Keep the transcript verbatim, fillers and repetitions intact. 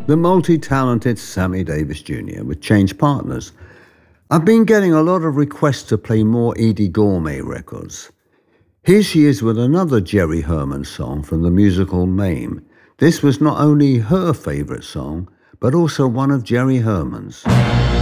the multi-talented Sammy Davis Junior with Change Partners. I've been getting a lot of requests to play more Edie Gourmet records. Here she is with another Jerry Herman song from the musical Mame. This was not only her favourite song, but also one of Jerry Herman's.